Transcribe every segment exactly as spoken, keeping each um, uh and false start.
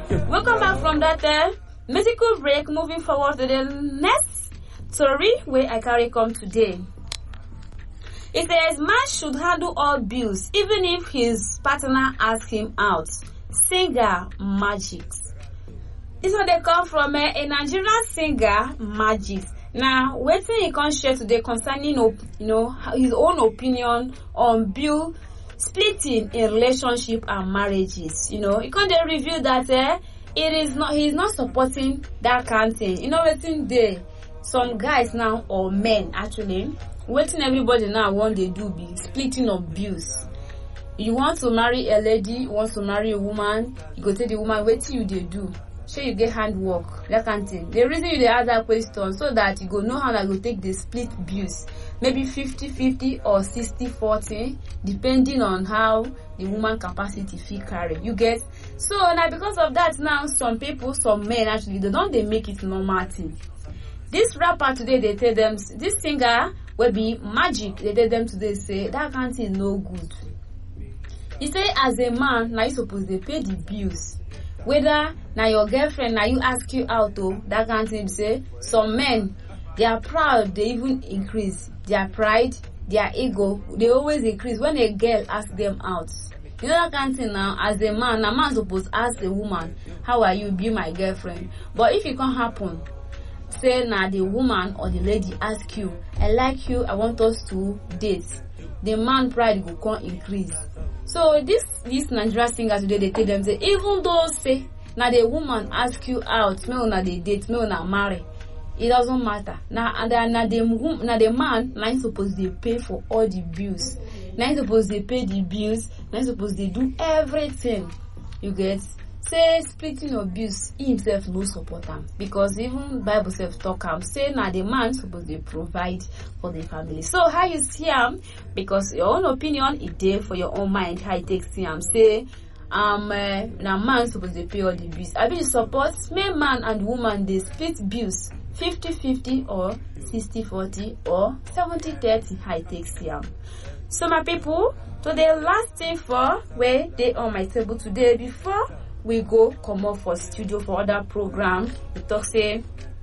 Welcome back from that uh, musical break. Moving forward to the next story where I carry come today. It says, man should handle all bills even if his partner asks him out. Singer Magix. This one they come from uh, a Nigerian singer, Magix. Now, waiting he can share today concerning, you know, his own opinion on bill splitting in relationship and marriages. You know, he can they review that uh, it is not, he's not supporting that kind of thing. You know, waiting there, some guys now or men actually, waiting everybody now want they do be splitting of bills. You want to marry a lady, you want to marry a woman, you go tell the woman, wait till you they do. Sure you get handwork, that kind of thing. The reason you they ask that question so that you go know how that go take the split bills. Maybe fifty fifty or sixty forty, depending on how the woman capacity fee carry. You get? So now because of that now some people, some men actually, they don't they make it normal thing. This rapper today they tell them, this singer will be Magic, they tell them today say that kind of thing no good. He say as a man, now you suppose they pay the bills. Whether now your girlfriend now you ask you out though, that kind of thing say some men they are proud, they even increase their pride, their ego, they always increase when a girl asks them out. You know that kind of thing now, as a man, a man supposed to ask a woman, how are you, be my girlfriend. But if it can't happen, say now the woman or the lady ask you, I like you, I want us to date. The man pride will come increase. So this this Nigerian singer today they tell them say even though say now the woman ask you out, me una they date, me una marry, it doesn't matter. Now and then now the now the man now supposed to pay for all the bills. Now supposed to pay the bills. Now supposed to do everything. You get? Say splitting of bills, he himself no support him because even Bible self talk him say now the man supposed to provide for the family. So how you see him? Because your own opinion is there for your own mind. How you take see him say um uh, now man supposed to pay all the bills. I mean support me man and woman they split bills fifty fifty or sixty forty or seventy thirty. How you take see him? So my people, to the last thing for where they on my table today before we go come up for studio for other program. We talk say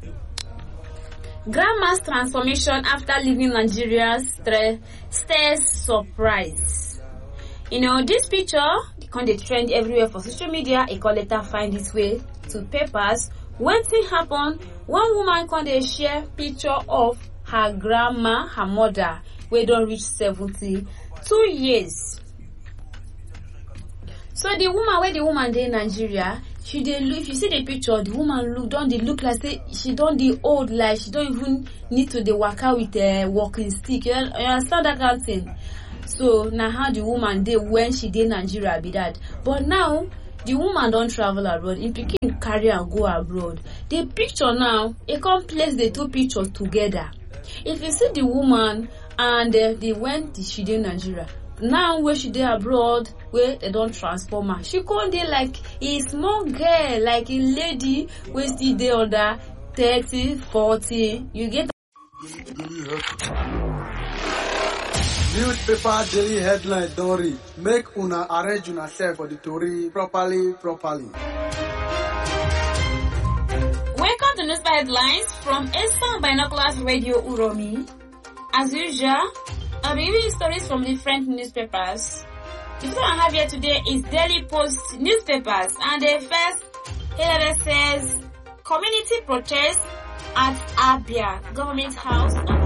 grandma's transformation after leaving Nigeria stirs surprise. You know this picture can they trend everywhere for social media. A call later find its way to papers. When thing happen, one woman can they share picture of her grandma, her mother, where don't reach seventy two years. So the woman where the woman there in Nigeria, she dey look. If you see the picture, the woman look don't they look like say she don't the old like she don't even need to dey work out with a walking stick. You understand that kind of thing? So now how the woman dey when she dey Nigeria be that. But now the woman don't travel abroad. If pikin carry and go abroad, the picture now it come place the two pictures together. If you see the woman and uh, they went she dey Nigeria. Now where she dey abroad, where they don't transform her, she can't dey like a small girl, like a lady where still dey under thirty, forty. You get newspaper daily headline don't read. Make una arrange una self for the story properly, properly. Welcome to newspaper headlines from Eastern Binoculars Radio Uromi. As usual, I'll be reading stories from different newspapers. The first I have here today is Daily Post newspapers, and the first headline says community protest at Abia Government House.